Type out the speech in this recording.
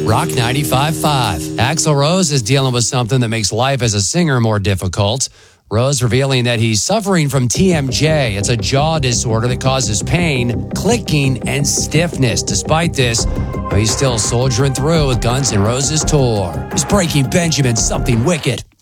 Rock 95.5. Axl Rose is dealing with something that makes life as a singer more difficult. Rose revealing that he's suffering from TMJ. It's a jaw disorder that causes pain, clicking, and stiffness. Despite this, he's still soldiering through with Guns N' Roses tour. He's Breaking Benjamin, something wicked.